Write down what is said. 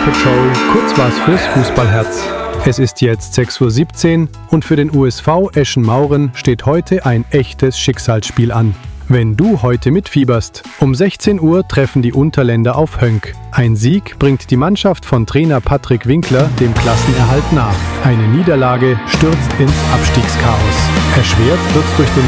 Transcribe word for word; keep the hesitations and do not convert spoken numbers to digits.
Patrol, kurz was fürs Fußballherz. Es ist jetzt sechs Uhr siebzehn und für den U S V Eschen-Mauren steht heute ein echtes Schicksalsspiel an. Wenn du heute mitfieberst, um sechzehn Uhr treffen die Unterländer auf Höngg. Ein Sieg bringt die Mannschaft von Trainer Patrick Winkler dem Klassenerhalt nach. Eine Niederlage stürzt ins Abstiegschaos. Erschwert wird's durch den